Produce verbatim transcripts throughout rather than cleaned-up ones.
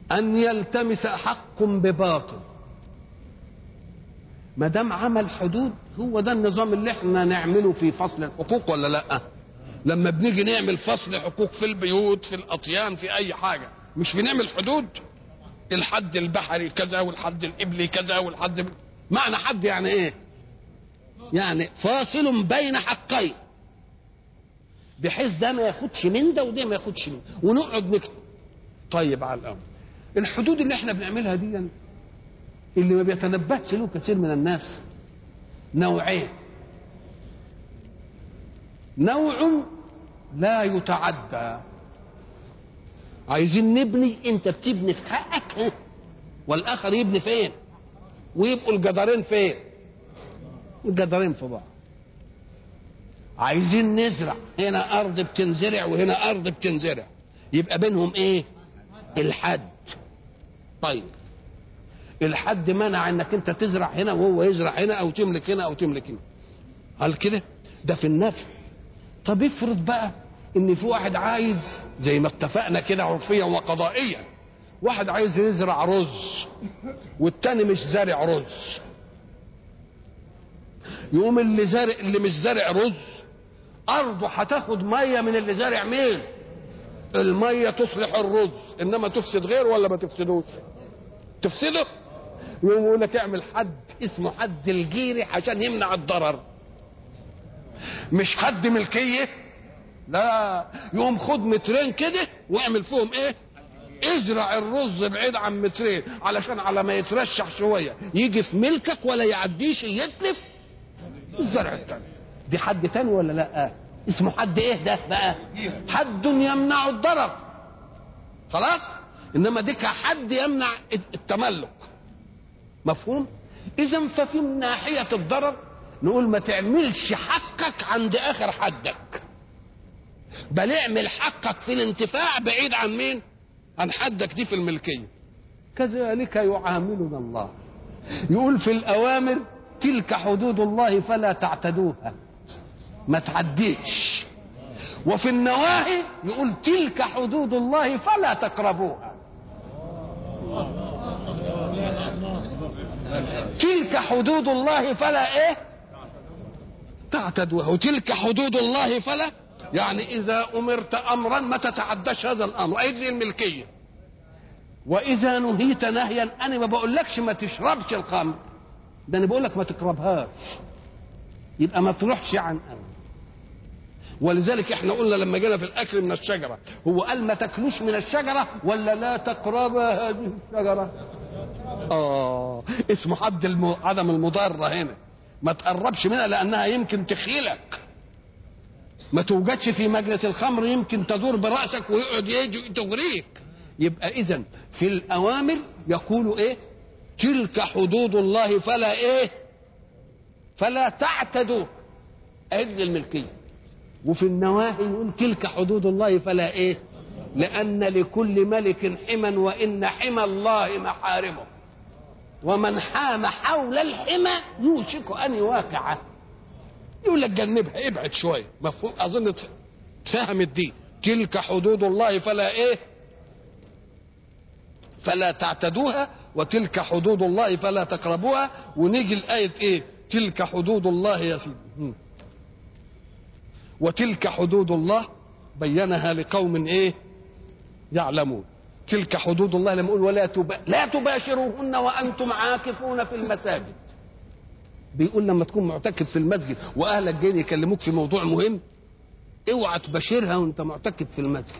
أن يلتمس حق بباطل. ما دام عمل حدود، هو ده النظام اللي احنا نعمله في فصل الحقوق ولا لا؟ لما بنيجي نعمل فصل حقوق في البيوت، في الأطيان، في أي حاجة، مش بنعمل حدود؟ الحد البحري كذا، والحد الإبلي كذا، والحد ب... معنى حد يعني ايه؟ يعني فاصل بين حقين، بحيث ده ما ياخدش من ده وده ما ياخدش من ده، ونقعد نكتب. طيب على الأول الحدود اللي احنا بنعملها دي اللي ما بيتنبهش له كثير من الناس نوعين. نوع لا يتعدى، عايزين نبني، انت بتبني في حقك والاخر يبني فين، ويبقوا الجدارين فين؟ الجدارين في بعض. عايزين نزرع، هنا ارض بتنزرع وهنا ارض بتنزرع، يبقى بينهم ايه؟ الحد. طيب الحد منع انك انت تزرع هنا وهو يزرع هنا، او تملك هنا او تملك هنا. هل كده؟ ده في النفع. طب افرض بقى ان في واحد عايز، زي ما اتفقنا كده عرفيا وقضائيا، واحد عايز يزرع رز والتاني مش زارع رز، يقوم اللي زارع اللي مش زارع رز ارضه هتاخد ميه من اللي زارع مين؟ الميه تصلح الرز، انما تفسد غيره ولا ما تفسدوش؟ تفسده. يقوم يقول لك اعمل حد اسمه حد الجيري عشان يمنع الضرر، مش حد ملكيه. لا، يقوم خد مترين كده واعمل فيهم ايه؟ ازرع الرز بعيد عن مترين، علشان على ما يترشح شويه يجي في ملكك ولا يعديش يتلف الزرع التاني. دي حد تاني ولا لا؟ اسمه حد ايه ده بقى؟ حد يمنع الضرر. خلاص. انما دي كحد يمنع التملك. مفهوم؟ اذا ففي ناحيه الضرر نقول ما تعملش حقك عند اخر حدك، بل اعمل حقك في الانتفاع بعيد عن مين؟ عن حدك دي في الملكيه. كذلك يعاملنا الله، يقول في الاوامر تلك حدود الله فلا تعتدوها، ما تعديش. وفي النواهي يقول تلك حدود الله فلا تقربوها. تلك حدود الله فلا ايه تعتدوها، وتلك حدود الله فلا، يعني اذا امرت امرا ما تتعداش هذا الامر، اي زي الملكيه. واذا نهيت نهيا، انا ما بقولكش ما تشربش الخمر، ده انا بقول لك ما تقربهاش، يبقى ما تروحش عن امر. ولذلك احنا قلنا لما جينا في الاكل من الشجره، هو قال ما تاكلوش من الشجره ولا لا تقرب هذه الشجره؟ اه اسمه حد الم... عدم المضاره هنا، ما تقربش منها لانها يمكن تخيلك، ما توجدش في مجلس الخمر، يمكن تدور براسك ويقعد يجي تغريك. يبقى اذا في الاوامر يقول ايه؟ تلك حدود الله فلا ايه فلا تعتدوا، عدل الملكيه. وفي النواهي يقول تلك حدود الله فلا ايه، لان لكل ملك حما وان حمى الله محارمه، ومن حام حول الحمى يوشك ان يواقعه. يقول لك جنبها، ابعد شويه. مفهوم؟ اظن تفهمت دي. تلك حدود الله فلا ايه فلا تعتدوها، وتلك حدود الله فلا تقربوها. ونيجي الآية ايه؟ تلك حدود الله يا سيدي، وتلك حدود الله بينها لقوم ايه يعلمون. تلك حدود الله لما يقول ولا تبا... لا تباشروهن وانتم عاكفون في المساجد، بيقول لما تكون معتكف في المسجد واهلك جايين يكلموك في موضوع مهم، اوعى تباشرها وانت معتكف في المسجد.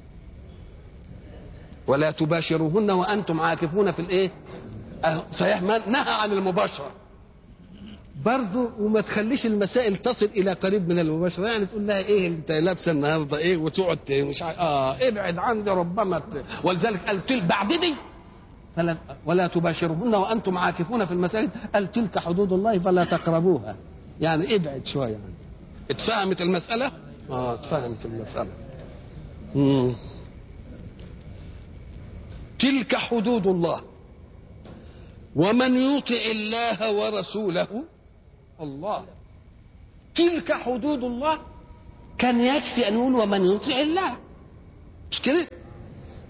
ولا تباشروهن وانتم عاكفون في الايه؟ أه صحيح، ما نهى عن المباشره برضه، وما تخليش المسائل تصل الى قريب من المباشره، يعني تقول لها ايه انت لابسه النهارده ايه، وتقعد مش عارف اه ابعد عني ربما ت... ولذلك قال تل بعد دي فلا ولا تباشرهن وانتم عاكفون في المساجد، قال تلك حدود الله فلا تقربوها، يعني ابعد شويه يعني. اتفهمت المساله؟ اه اتفهمت المساله. امم تلك حدود الله، ومن يطع الله ورسوله. الله، تلك حدود الله، كان يكفي ان يقول ومن يطع الله، مش كده؟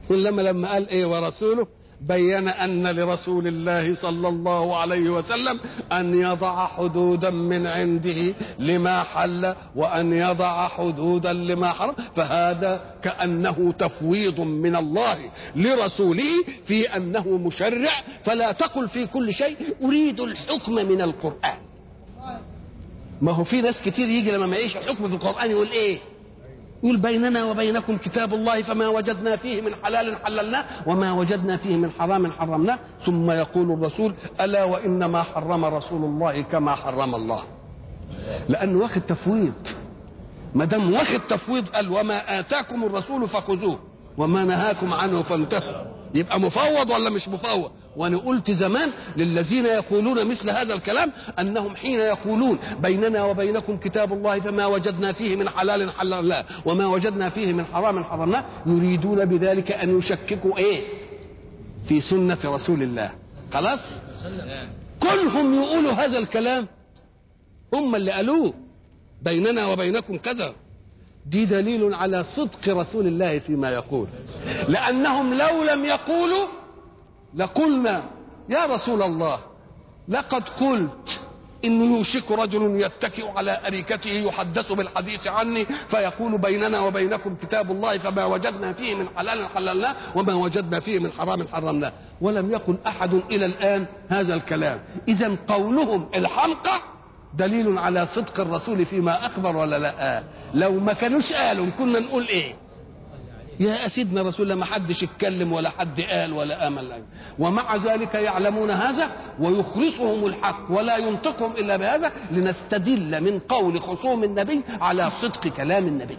لما لما قال ايه ورسوله بين ان لرسول الله صلى الله عليه وسلم ان يضع حدودا من عنده لما حل وان يضع حدودا لما حرم، فهذا كانه تفويض من الله لرسوله في انه مشرع. فلا تقل في كل شيء اريد الحكم من القران. ما هو في ناس كتير يجي لما ما يعيش الحكم في القران يقول ايه؟ يقول بيننا وبينكم كتاب الله فما وجدنا فيه من حلال حللناه وما وجدنا فيه من حرام حرمناه، ثم يقول الرسول ألا وإنما حرم رسول الله كما حرم الله، لأنه واخد تفويض. ما دام واخد تفويض قال وما آتاكم الرسول فخذوه وما نهاكم عنه فانتهوا، يبقى مفوض ولا مش مفوض؟ وانا قلت زمان للذين يقولون مثل هذا الكلام انهم حين يقولون بيننا وبينكم كتاب الله فما وجدنا فيه من حلال حللناه وما وجدنا فيه من حرام حرمناه، يريدون بذلك ان يشككوا ايه؟ في سنة رسول الله. خلاص؟ كلهم يقولوا هذا الكلام، هم اللي قالوه بيننا وبينكم كذا. دي دليل على صدق رسول الله فيما يقول، لأنهم لو لم يقولوا لقلنا يا رسول الله لقد قلت إن يوشك رجل يتكئ على أريكته يحدث بالحديث عني فيقول بيننا وبينكم كتاب الله فما وجدنا فيه من حلال حللناه وما وجدنا فيه من حرام حرمناه، ولم يقل أحد إلى الآن هذا الكلام. إذن قولهم الحمقى دليل على صدق الرسول فيما أخبر ولا لا؟ لو ما كانوش قالوا كنا نقول إيه؟ يا سيدنا رسول الله ما حدش يتكلم ولا حد قال ولا آمن، ومع ذلك يعلمون هذا ويخلصهم الحق ولا ينطقهم إلا بهذا لنستدل من قول خصوم النبي على صدق كلام النبي.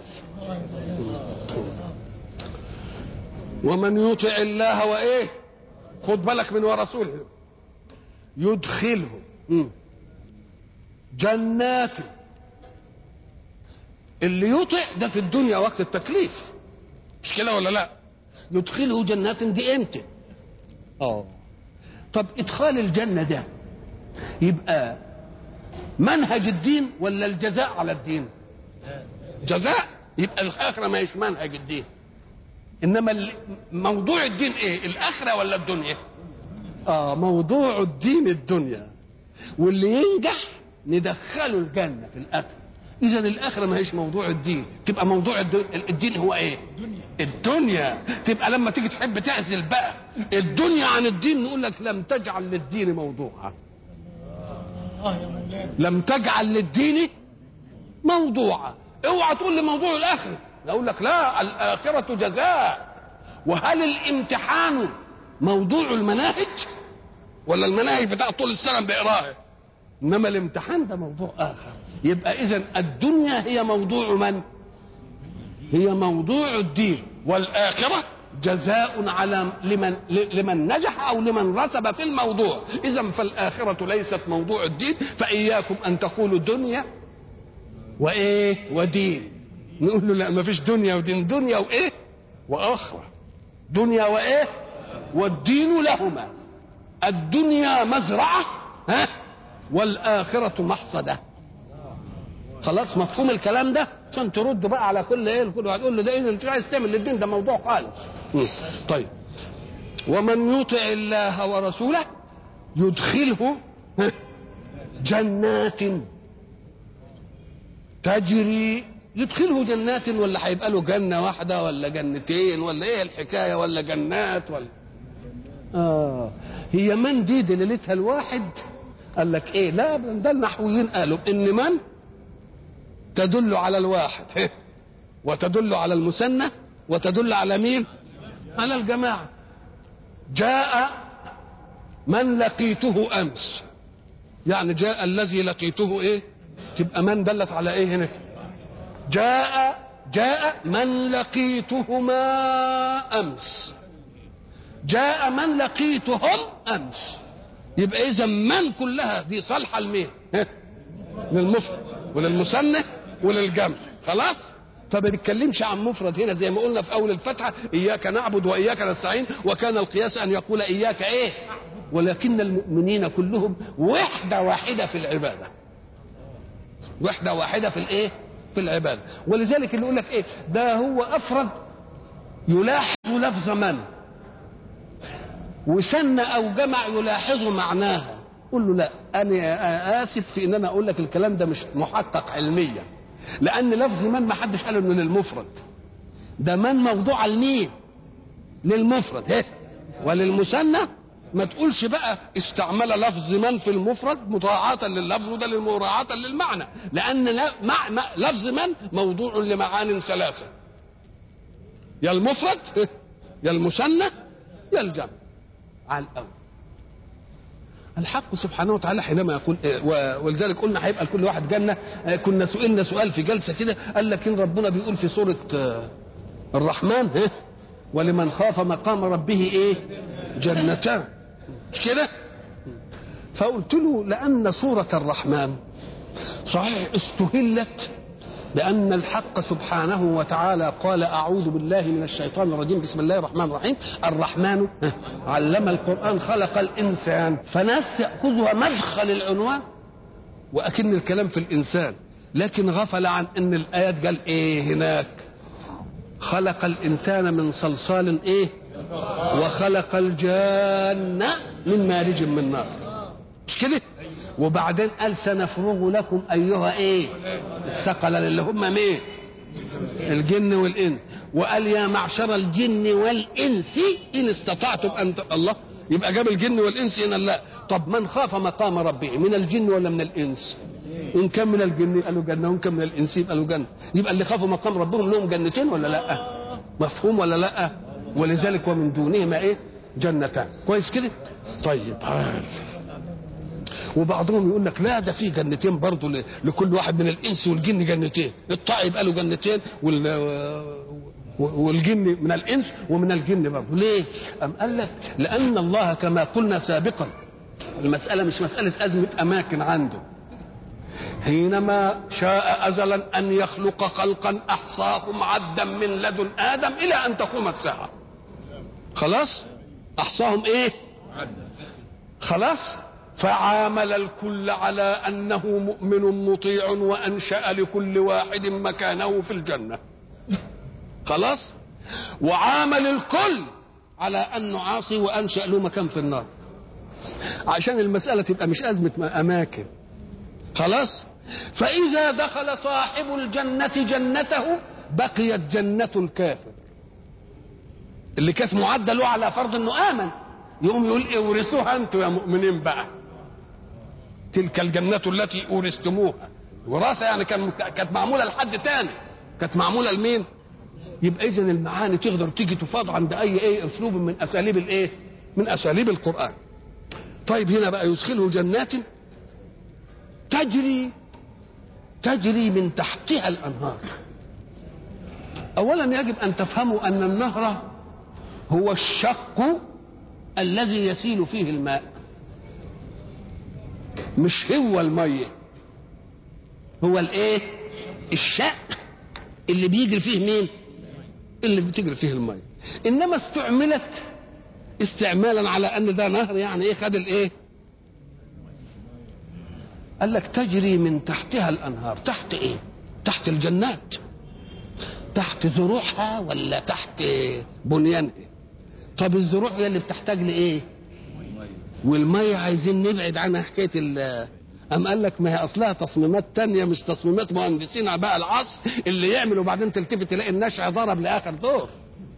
ومن يطع الله وإيه خد بالك من ورسوله يدخله جنات. اللي يطع ده في الدنيا وقت التكليف، مش كده ولا لا؟ يدخله جنات دي امتى؟ اه طب ادخال الجنه ده يبقى منهج الدين ولا الجزاء على الدين؟ جزاء، يبقى الاخره ما هيش منهج الدين. انما موضوع الدين ايه؟ الاخره ولا الدنيا؟ اه موضوع الدين الدنيا، واللي ينجح ندخله الجنه في الاخره. اذا الاخره ما هيش موضوع الدين، تبقى موضوع الدين هو ايه؟ الدنيا. تبقى لما تيجي تحب تعزل بقى الدنيا عن الدين نقول لك لم تجعل للدين موضوعا، لم تجعل للدين موضوعا. اوعى تقول لي موضوع الاخره، اقول لك لا، الاخره جزاء. وهل الامتحان موضوع المناهج ولا المناهج بتاع طول السنه بقراها؟ انما الامتحان ده موضوع اخر. يبقى اذا الدنيا هي موضوع من؟ هي موضوع الدين، والاخره جزاء على لمن لمن نجح او لمن رسب في الموضوع. اذا فالاخره ليست موضوع الدين، فاياكم ان تقولوا دنيا وايه ودين. نقول له لا، ما فيش دنيا ودين، دنيا وايه واخره. دنيا وايه والدين لهما. الدنيا مزرعه ها والآخرة محصدة. خلاص مفهوم الكلام ده؟ عشان ترد بقى على كل ايه الكل هتقول له ده ايه انت عايز تعمل للدين ده موضوع خالص. طيب ومن يطع الله ورسوله يدخله جنات تجري. يدخله جنات ولا هيبقى له جنة واحدة ولا جنتين ولا ايه الحكاية ولا جنات ولا اه هي من دي دليلتها الواحد؟ قال لك ايه؟ لا ده النحويين قالوا ان من تدل على الواحد وتدل على المثنى وتدل على مين؟ على الجماعة. جاء من لقيته امس، يعني جاء الذي لقيته ايه؟ تبقى من دلت على ايه هنا؟ جاء جاء من لقيتهما امس، جاء من لقيتهم امس. يبقى اذا من كلها دي صالحه لمين؟ للمفرد وللمثنى وللجمع. خلاص؟ فما بيتكلمش عن مفرد هنا زي ما قلنا في اول الفتحه اياك نعبد واياك نستعين، وكان القياس ان يقول اياك ايه؟ ولكن المؤمنين كلهم وحده واحده في العباده. وحده واحده في الايه؟ في العباده. ولذلك اللي يقول لك ايه؟ ده هو افرد يلاحظ لفظ من، وسن او جمع يلاحظ معناها. قل له لا، انا اسف في ان انا اقول لك الكلام ده مش محقق علميا، لان لفظ من ما حدش قال انه للمفرد، ده من موضوع على المين، للمفرد ايه وللمثنى. ما تقولش بقى استعمل لفظ من في المفرد مراعاة لللفظ وده مراعاة للمعنى، لان مع لفظ من موضوع لمعان ثلاثه، يا المفرد يا المثنى يا الجمع. على الاول الحق سبحانه وتعالى حينما يقول، ولذلك قلنا هيبقى لكل واحد جنه. كنا سئلنا سؤال في جلسه كده، قال لك ان ربنا بيقول في سوره الرحمن ولمن خاف مقام ربه ايه جنتان، مش كده؟ فقلت له لان سوره الرحمن صحيح استهلت بأن الحق سبحانه وتعالى قال أعوذ بالله من الشيطان الرجيم بسم الله الرحمن الرحيم، الرحمن علم القرآن خلق الإنسان، فناس يأخذها مدخل العنوان وأكن الكلام في الإنسان، لكن غفل عن أن الآيات قال إيه هناك، خلق الإنسان من صلصال إيه وخلق الجان من مارج من نار، مش كده؟ وبعدين قال سنفرغ لكم ايها ايه الثقل اللي هم مين الجن والانس، وقال يا معشر الجن والانس ان استطعتم ان ت... الله، يبقى جاب الجن والانس هنا. لا، طب من خاف مقام ربه من الجن ولا من الانس؟ ان كان من الجن قالوا جنه، وان كان من الانس قالوا جنه، يبقى اللي خافوا مقام ربهم لهم جنتين ولا لا؟ مفهوم ولا لا؟ ولذلك ومن دونهما ايه جنتان، كويس كده؟ طيب تعال. وبعضهم يقول لك لا ده في جنتين برضه لكل واحد من الانس والجن جنتين، الطائب قالوا جنتين والجن من الانس ومن الجن برضه. ليه؟ أم قال لك لان الله كما قلنا سابقا المساله مش مساله ازمه اماكن عنده، حينما شاء ازلا ان يخلق خلقا احصاهم عدا من لدن ادم الى ان تقوم الساعه، خلاص احصاهم ايه خلاص، فعامل الكل على انه مؤمن مطيع وانشأ لكل واحد مكانه في الجنة، خلاص، وعامل الكل على انه عاصي وانشأ له مكان في النار، عشان المسألة تبقى مش ازمة اماكن، خلاص. فاذا دخل صاحب الجنة جنته بقيت جنة الكافر اللي كانت معدة له على فرض انه امن، يقوم يقول اورثوها انتوا يا مؤمنين بقى، تلك الجنة التي اورثتموها، وراثة يعني كان كانت معمولة لحد تاني، كانت معمولة لمين؟ يبقى اذا المعاني تقدر تيجي تفاض عند اي ايه اسلوب من اساليب الايه؟ من اساليب القرآن. طيب هنا بقى يدخله جنات تجري تجري من تحتها الانهار. اولا يجب ان تفهموا ان النهر هو الشق الذي يسيل فيه الماء، مش هو الميه، هو الايه الشق اللي بيجري فيه مين؟ اللي بتجري فيه الميه. انما استعملت استعمالا على ان ده نهر، يعني ايه خد الايه؟ قال لك تجري من تحتها الانهار. تحت ايه؟ تحت الجنات، تحت زروعها ولا تحت بنيانها؟ طب الزروع هي اللي بتحتاج لايه؟ والميه عايزين نبعد عنها حكايه ال أم قال لك ما هي اصلها تصميمات تانية، مش تصميمات مهندسين بقى العصر اللي يعملوا وبعدين تلتفت تلاقي النشع ضرب لاخر دور.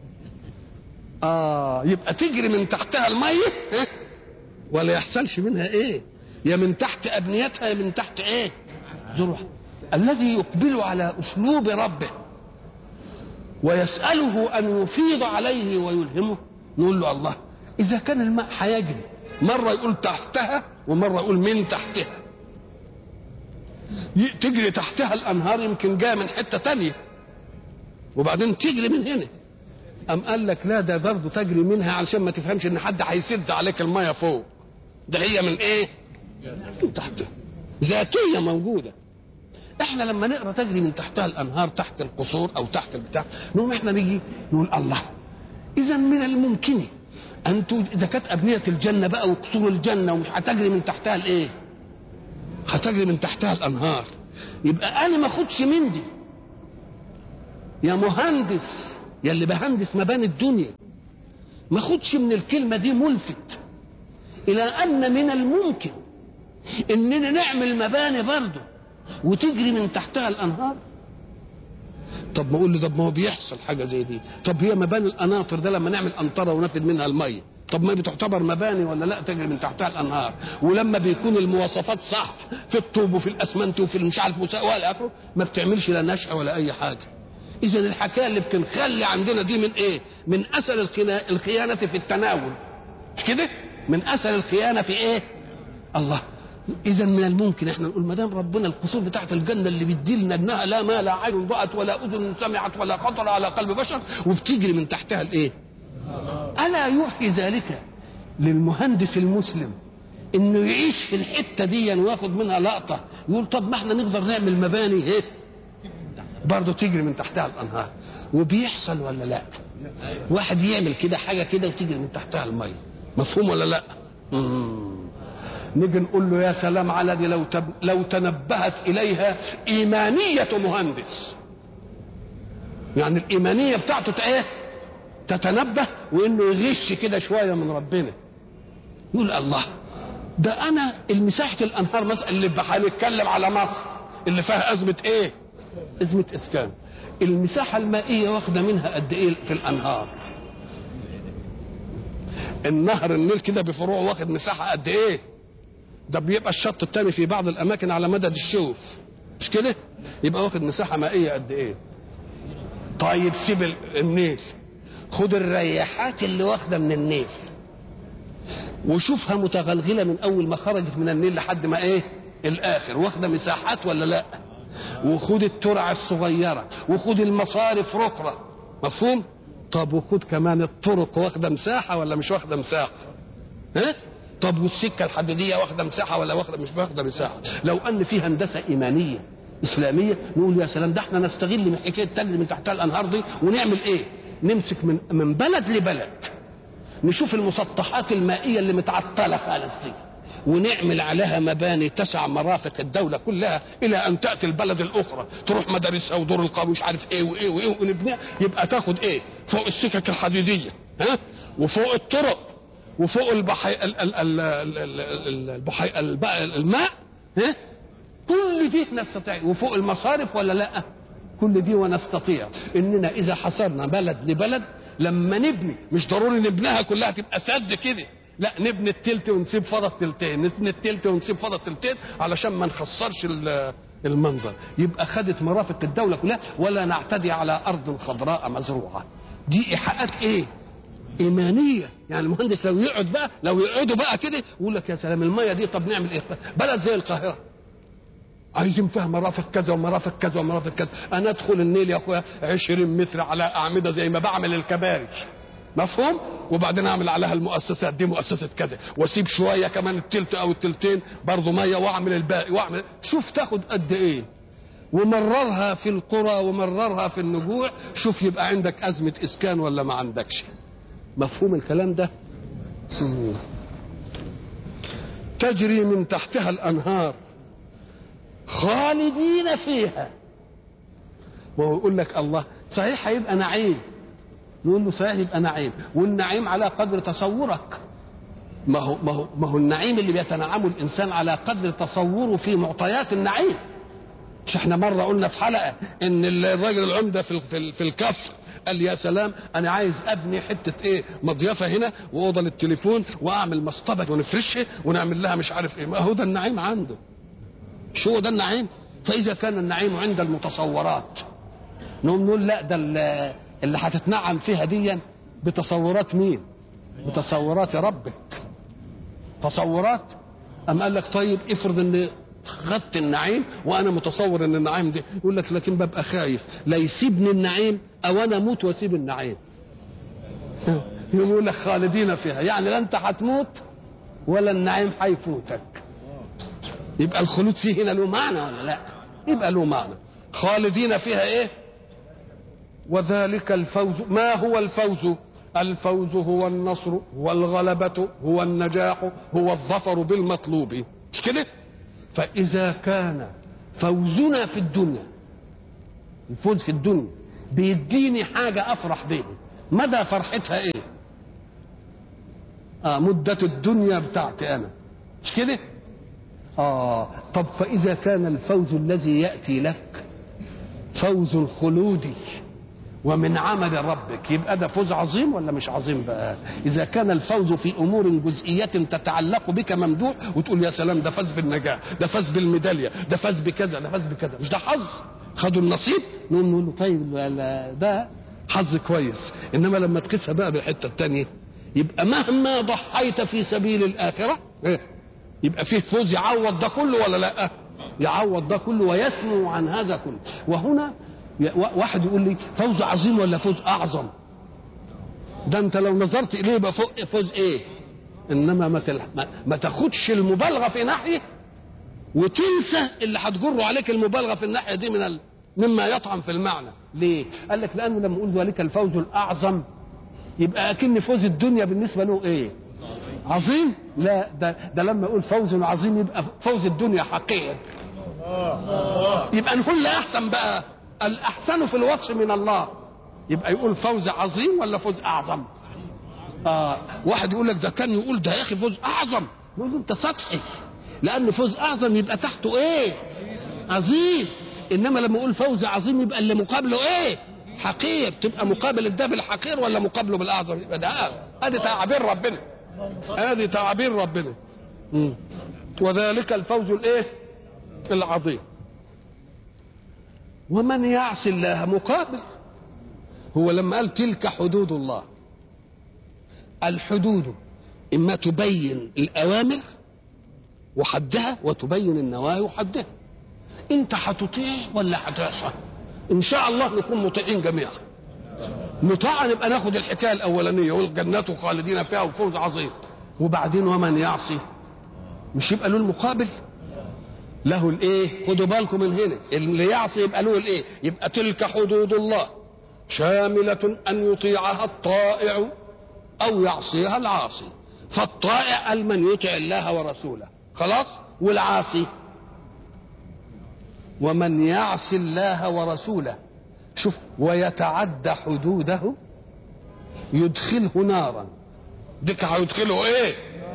اه يبقى تجري من تحتها الميه إيه؟ ولا يحصلش منها ايه؟ يا من تحت ابنيتها يا من تحت ايه؟ زروعها. الذي يقبل على اسلوب ربه ويسأله ان يفيض عليه ويلهمه، نقول له الله اذا كان الماء هيجري مرة يقول تحتها ومرة يقول من تحتها، تجري تحتها الانهار يمكن جايه من حته تانية وبعدين تجري من هنا. ام قال لك لا ده برضه تجري منها علشان ما تفهمش ان حد هيسد عليك الميه فوق، ده هي من ايه؟ من تحتها، ذاتيه موجوده. احنا لما نقرا تجري من تحتها الانهار تحت القصور او تحت البتاع، نقوم احنا نيجي نقول الله اذا من الممكن ان اذا كانت ابنيه الجنه بقى وقصور الجنه ومش هتجري من تحتها الايه؟ هتجري من تحتها الانهار، يبقى انا ما اخدش من دي يا مهندس يا اللي بهندس مباني الدنيا، ما خدش من الكلمة دي ملفت إلى أن من الممكن إننا نعمل مباني برضه وتجري من تحتها الأنهار. طب ما أقول لي طب ما هو بيحصل حاجة زي دي، طب هي مباني القناطر ده لما نعمل قنطرة ونفد منها المية، طب ما بتعتبر مباني ولا لا تجري من تحتها الأنهار؟ ولما بيكون المواصفات صح في الطوب وفي الأسمنت وفي مش عارف والى آخره ما بتعملش لا نشأة ولا أي حاجة. إذا الحكاية اللي بتنخلي عندنا دي من إيه؟ من أثر الخيانة في التناول، مش كده؟ من أثر الخيانة في إيه؟ الله. إذا من الممكن إحنا نقول ما دام ربنا القصور بتاعت الجنة اللي بيدي لنا إنها لا ما لا عين رأت ولا أذن سمعت ولا خطر على قلب بشر وبتجري من تحتها الإيه؟ ألا يوحي ذلك للمهندس المسلم إنه يعيش في الحتة دي وياخد منها لقطة يقول طب ما إحنا نقدر نعمل مباني إيه؟ برضه تجري من تحتها الأنهار. وبيحصل ولا لا؟ واحد يعمل كده حاجة كده وتجري من تحتها المية، مفهوم ولا لا؟ مم. نيجي نقول له يا سلام على دي لو تب... لو تنبهت اليها ايمانيه مهندس، يعني الايمانيه بتاعته ايه؟ تتنبه وانه يغش كده شويه من ربنا، يقول الله ده انا المساحه الانهار مثلا اللي هنتكلم على مصر اللي فيها ازمه ايه؟ ازمه اسكان. المساحه المائيه واخده منها قد ايه في الانهار؟ النهر النيل كده بفروعه واخد مساحه قد ايه؟ ده بيبقى الشط الثاني في بعض الاماكن على مدد الشوف، مش كده؟ يبقى واخد مساحه مائيه قد ايه؟ طيب سيب النيل، خد الرياحات اللي واخده من النيل وشوفها متغلغله من اول ما خرجت من النيل لحد ما ايه؟ الاخر، واخده مساحات ولا لا؟ وخد الترعه الصغيره وخد المصارف رقره، مفهوم؟ طب وخد كمان الطرق واخده مساحه ولا مش واخده مساحه؟ ها؟ طب والسكه الحديديه واخده مساحه ولا واخده مش واخده مساحه؟ لو ان في هندسه ايمانيه اسلاميه نقول يا سلام ده احنا نستغل من حكايه تجري من تحتها الانهار دي ونعمل ايه؟ نمسك من من بلد لبلد نشوف المسطحات المائيه اللي متعطله خالص دي ونعمل عليها مباني تسع مرافق الدوله كلها الى ان تاتي البلد الاخرى تروح مدارسها ودور القوم مش عارف ايه وايه وايه ونبنيها، يبقى تاخد ايه؟ فوق السكك الحديديه ها؟ وفوق الطرق وفوق البحي البحي الماء ها؟ كل دي نستطيع، وفوق المصارف ولا لا؟ كل دي ونستطيع اننا اذا حصرنا بلد لبلد لما نبني مش ضروري نبنيها كلها تبقى سد كده، لا نبني التلت ونسيب فضى التلتين، نبني التلت ونسيب فضى التلتين علشان ما نخسرش المنظر، يبقى خدت مرافق الدوله كلها ولا نعتدي على ارض خضراء مزروعه. دي ايحاءات ايه؟ ايمانيه. يعني المهندس لو يقعد بقى لو يقعدوا بقى كده يقول لك يا سلام الميه دي طب نعمل ايه؟ بلد زي القاهره عايزين فيها مرافق كذا ومرافق كذا ومرافق كذا، انا ادخل النيل يا اخويا عشرين متر على اعمده زي ما بعمل الكباري، مفهوم؟ وبعدين اعمل عليها المؤسسات دي مؤسسه كذا واسيب شويه كمان التلت او التلتين برضه ميه واعمل الباقي واعمل، شوف تاخد قد ايه ومررها في القرى ومررها في النجوع، شوف يبقى عندك ازمه اسكان ولا ما عندكش. مفهوم الكلام ده؟ تجري من تحتها الانهار خالدين فيها. وهو يقول لك الله صحيح هيبقى نعيم، نقول له صحيح يبقى نعيم، والنعيم على قدر تصورك. ما هو ما هو ما هو النعيم اللي بيتنعمه الانسان على قدر تصوره في معطيات النعيم. مش احنا مره قلنا في حلقه ان الراجل العمده في في, في الكفر قال يا سلام انا عايز ابني حته ايه مضيفه هنا واوضه للتليفون واعمل مصطبه ونفرشها ونعمل لها مش عارف ايه، ما هو ده النعيم عنده. شو هو ده النعيم؟ فاذا كان النعيم عند المتصورات نقوم نقول لا ده اللي هتتنعم فيها دي بتصورات مين؟ بتصورات ربك. تصورات. أم قال لك طيب افرض ان خدت النعيم وانا متصور ان النعيم دي، يقول لك لكن ببقى خايف لا يسيبني النعيم او انا اموت واسيب النعيم. يقول لك خالدين فيها، يعني لا انت هتموت ولا النعيم هيفوتك. يبقى الخلود فيه هنا له معنى ولا لا؟ يبقى له معنى. خالدين فيها ايه؟ وذلك الفوز. ما هو الفوز؟ الفوز هو النصر، هو الغلبة، هو النجاح، هو الظفر بالمطلوب، مش كده؟ فإذا كان فوزنا في الدنيا، الفوز في الدنيا بيديني حاجة افرح بيها، مدى فرحتها ايه؟ اه مدة الدنيا بتاعتي انا، مش كده؟ اه طب فاذا كان الفوز الذي يأتي لك فوز خلودي ومن عمل ربك، يبقى ده فوز عظيم ولا مش عظيم بقى؟ اذا كان الفوز في امور جزئيه تتعلق بك ممدوح وتقول يا سلام ده فاز بالنجاح، ده فاز بالميداليه، ده فاز بكذا، ده فاز بكذا، مش ده حظ؟ خدوا النصيب، نقول له طيب ده حظ كويس. انما لما تقيسها بقى بالحته الثانيه، يبقى مهما ضحيت في سبيل الاخره يبقى فيه فوز يعوض ده كله ولا لا؟ يعوض ده كله ويثنو عن هذا كله. وهنا واحد يقول لي فوز عظيم ولا فوز اعظم؟ ده انت لو نظرت اليه يبقى فوز ايه؟ انما ما, تل... ما... ما تاخدش المبالغه في ناحيه وتنسى اللي هتجره عليك المبالغه في الناحيه دي من ال... مما يطعن في المعنى. ليه؟ قال لك لانه لما يقول ذلك الفوز الاعظم يبقى اكن فوز الدنيا بالنسبه له ايه؟ عظيم؟ لا، ده ده لما يقول فوز عظيم يبقى فوز الدنيا حقير. يبقى نقول لا احسن بقى، الاحسن في الوصف من الله، يبقى يقول فوز عظيم ولا فوز اعظم؟ اه واحد يقول لك ده كان يقول ده يا اخي فوز اعظم، نقول له انت سطحي، لان فوز اعظم يبقى تحته ايه؟ عظيم. انما لما يقول فوز عظيم يبقى اللي مقابله ايه؟ حقير. تبقى مقابل ده بالحقير ولا مقابله بالاعظم؟ يبقى ده ادي تعابير ربنا، ادي تعابير ربنا. مم. وذلك الفوز الايه؟ العظيم. ومن يعص الله مقابل، هو لما قال تلك حدود الله، الحدود اما تبين الاوامر وحدها وتبين النواهي وحدها. انت هتطيع ولا هتعصى؟ ان شاء الله نكون مطيعين جميعا. نطاع نبقى ناخد الحكايه الاولانيه والجنات خالدين فيها وفوز عظيم. وبعدين ومن يعصي مش يبقى له المقابل؟ له الايه؟ خدوا بالكم من هنا، اللي يعصي يبقى له الايه؟ يبقى تلك حدود الله شامله ان يطيعها الطائع او يعصيها العاصي. فالطائع قال من يطع الله ورسوله خلاص، والعاصي ومن يعص الله ورسوله شوف ويتعدى حدوده يدخله نارا. ديك هيدخله ايه؟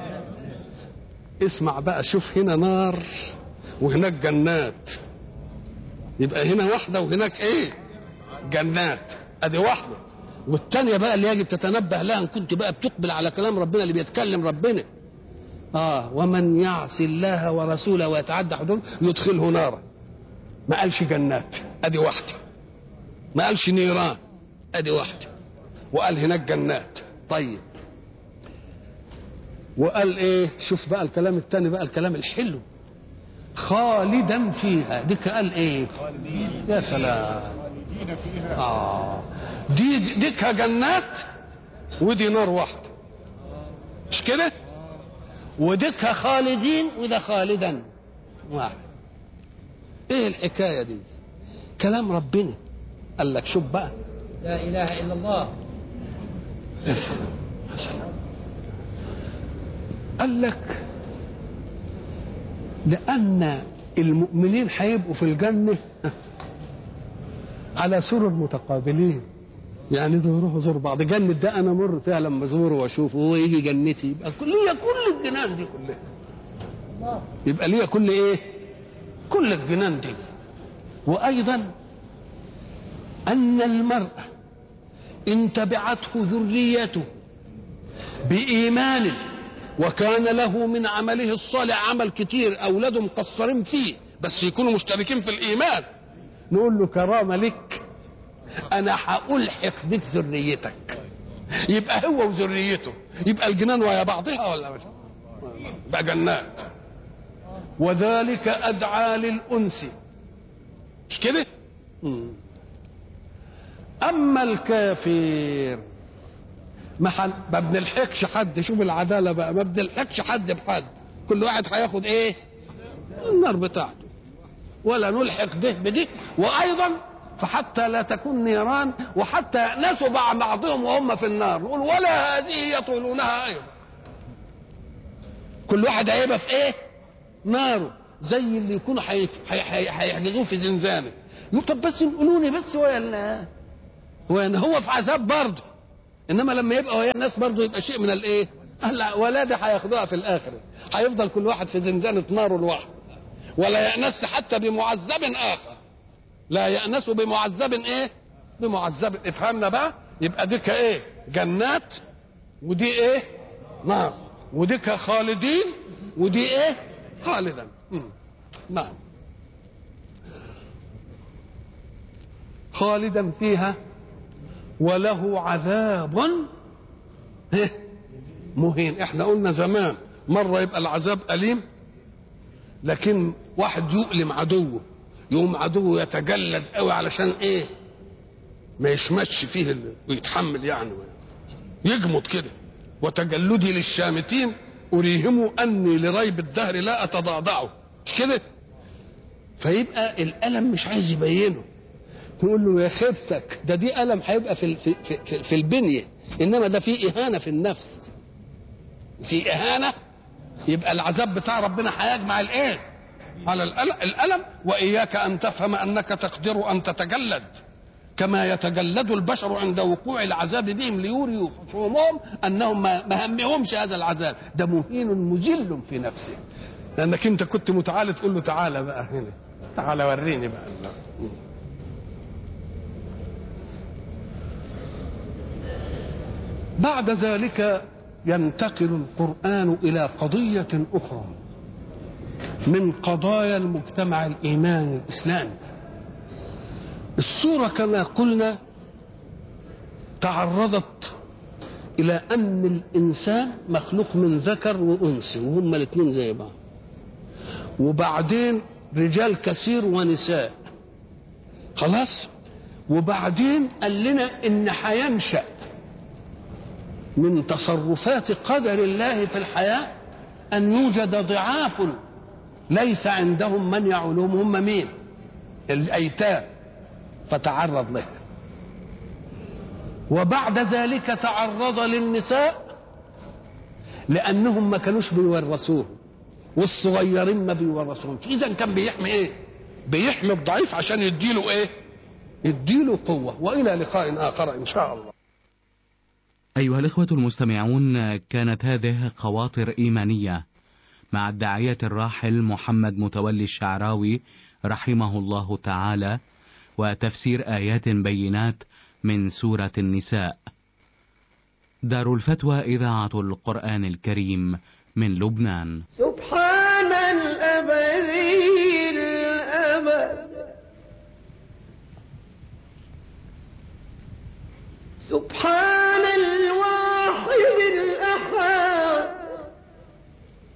اسمع بقى، شوف هنا نار وهناك جنات، يبقى هنا واحده وهناك ايه؟ جنات. ادي واحده. والثانيه بقى اللي يجب تتنبه لها ان كنت بقى بتقبل على كلام ربنا اللي بيتكلم ربنا، اه ومن يعص الله ورسوله ويتعدى حدوده يدخله نارا. ما قالش جنات، ادي واحده. ما قالش نيران، ادي واحده. وقال هناك جنات. طيب وقال ايه؟ شوف بقى الكلام الثاني بقى، الكلام الحلو، خالدا فيها. ديك قال ايه؟ يا سلام. اه دي ديكها جنات ودي نار واحده، مش كده؟ وديكها خالدين وده خالدا واحد. ايه الحكايه دي؟ كلام ربنا. قال لك شوف بقى، لا اله الا الله. يا سلام يا سلام. قال لك لأن المؤمنين هيبقوا في الجنة على سرر متقابلين، يعني ده يروحوا زور بعض. جنة ده أنا مر فيها لما أزوره وأشوفه وهو يجي جنتي، يبقى ليا كل الجنان دي كلها، يبقى ليا كل إيه؟ كل الجنان دي. وأيضا أن المرء إن تبعته ذريته بإيمان وكان له من عمله الصالح عمل كتير، اولاده مقصرين فيه بس يكونوا مشتركين في الايمان، نقول له كرامه لك، انا هالحق بك ذريتك. يبقى هو وذريته، يبقى الجنان ويا بعضها ولا مش؟ بقى جنات. وذلك ادعى للانس، مش كده؟ اما الكافر ما, ما بنلحقش حد. شوف العداله بقى، ما بنلحقش حد بحد، كل واحد هياخد ايه؟ النار بتاعته، ولا نلحق ده بده. وايضا فحتى لا تكون نيران وحتى نسوا بعضهم وهم في النار نقول ولا هذه يطولونها ايضا. كل واحد هيبقى في ايه؟ ناره، زي اللي يكونوا هيحجزوه في زنزانه. يقول طب بس نقولوني بس ولا هو يعني هو في عذاب برضه، انما لما يبقى ويا الناس برضه يبقى شيء من الايه؟ هلا ولاده هياخدوها في الاخره، هيفضل كل واحد في زنزانه ناره لوحده، ولا يأنس حتى بمعذب اخر، لا يأنس بمعذب ايه؟ بمعذب. افهمنا بقى؟ يبقى ديك ايه؟ جنات، ودي ايه؟ نار، وديك خالدين، ودي ايه؟ خالدا. نعم، خالدا فيها وله عذاب مهين. احنا قلنا زمان مرة يبقى العذاب أليم، لكن واحد يؤلم عدوه، يقوم عدوه يتجلد قوي علشان ايه؟ ما يشمتش فيه ويتحمل يعني يجمد كده. وتجلدي للشامتين أريهم أني لريب الدهر لا أتضاضعه، مش كده؟ فيبقى الألم مش عايز يبينه، تقول له يا خيبتك، ده دي ألم هيبقى في في في, في البنية، إنما ده في إهانة في النفس، في إهانة. يبقى العذاب بتاع ربنا هيجمع الإيه؟ على الألم. وإياك أن تفهم أنك تقدر أن تتجلد كما يتجلد البشر عند وقوع العذاب بهم ليوريوا خصومهم أنهم ما همهمش هذا العذاب، ده مهين مذل في نفسه، لأنك أنت كنت متعالى تقول له تعالى بقى هنا، تعالى وريني بقى. بعد ذلك ينتقل القرآن إلى قضية أخرى من قضايا المجتمع الإيماني الإسلامي. السورة كما قلنا تعرضت إلى أن الإنسان مخلوق من ذكر وأنثى وهم الاثنين زي بعض، وبعدين رجال كثير ونساء، خلاص. وبعدين قال لنا إن هينشأ من تصرفات قدر الله في الحياة أن يوجد ضعاف ليس عندهم من يعولهم، هم مين؟ الأيتام، فتعرض له. وبعد ذلك تعرض للنساء لأنهم ما كانوش بيورثوه، والصغيرين ما بيورثوهمش. إذا كان بيحمي إيه؟ بيحمي الضعيف عشان يديله إيه؟ يديله قوة. وإلى لقاء آخر إن شاء الله. أيها الإخوة المستمعون، كانت هذه خواطر إيمانية مع الداعية الراحل محمد متولي الشعراوي رحمه الله تعالى، وتفسير آيات بينات من سورة النساء. دار الفتوى إذاعة القرآن الكريم من لبنان. سبحان الأبدي الأبد، سبحان